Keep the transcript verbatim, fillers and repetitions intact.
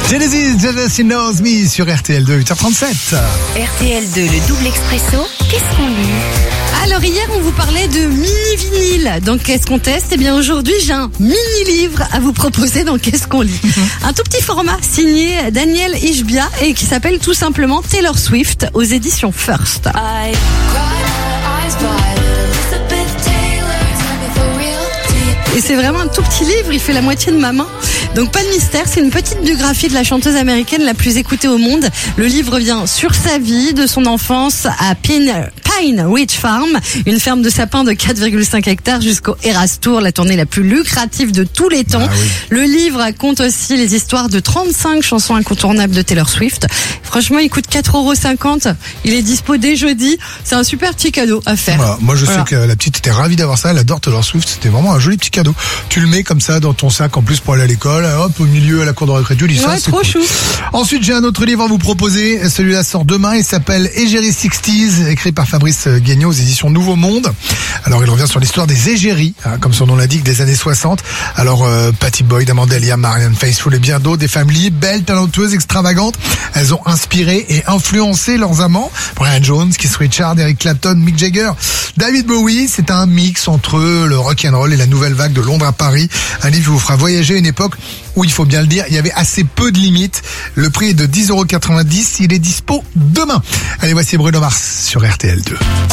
Genesis, Genesis Knows Me sur R T L deux, huit heures trente-sept. R T L deux, le double expresso, qu'est-ce qu'on lit ? Alors hier on vous parlait de mini-vinyle, donc qu'est-ce qu'on teste ? Eh bien aujourd'hui j'ai un mini-livre à vous proposer dans Qu'est-ce qu'on lit ? Un tout petit format signé Daniel Ishbia et qui s'appelle tout simplement Taylor Swift aux éditions First. Et c'est vraiment un tout petit livre, il fait la moitié de ma main. Donc pas de mystère, c'est une petite biographie de la chanteuse américaine la plus écoutée au monde. Le livre vient sur sa vie, de son enfance à Pine, Pine Ridge Farm, une ferme de sapins de quatre virgule cinq hectares jusqu'au Eras Tour, la tournée la plus lucrative de tous les temps. Ah oui. Le livre raconte aussi les histoires de trente-cinq chansons incontournables de Taylor Swift. Franchement, il coûte quatre euros cinquante. Il est dispo dès jeudi. C'est un super petit cadeau à faire. Voilà, moi je voilà. sais que la petite était ravie d'avoir ça. Elle adore Taylor Swift. C'était vraiment un joli petit cadeau. Tu le mets comme ça dans ton sac en plus pour aller à l'école. Hop, au milieu à la cour de récré, tu lis ça. Ouais, c'est trop cool. chou. Ensuite, j'ai un autre livre à vous proposer. Celui-là sort demain. Il s'appelle Égérie sixties, écrit par Fabrice Guignot aux éditions Nouveau Monde. Alors, il revient sur l'histoire des égéries, hein, comme son nom l'indique, des années soixante. Alors, euh, Patty Boyd, Amanda Lear, Marianne Faithfull et bien d'autres, des femmes libres, belles, talentueuses, extravagantes. Elles ont inspiré et influencé leurs amants. Brian Jones, Keith Richards, Eric Clapton, Mick Jagger, David Bowie. C'est un mix entre le rock'n'roll et la nouvelle vague de Londres à Paris. Un livre qui vous fera voyager à une époque où, il faut bien le dire, il y avait assez peu de limites. Le prix est de dix euros quatre-vingt-dix. Il est dispo demain. Allez, voici Bruno Mars sur R T L deux.